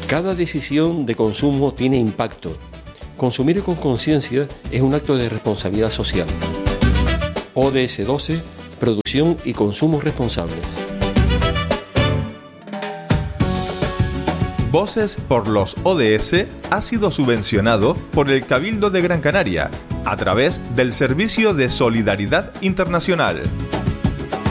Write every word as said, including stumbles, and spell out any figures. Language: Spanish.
Cada decisión de consumo tiene impacto. Consumir con conciencia es un acto de responsabilidad social. O D S doce, producción y consumo responsables. Voces por los O D S ha sido subvencionado por el Cabildo de Gran Canaria a través del Servicio de Solidaridad Internacional.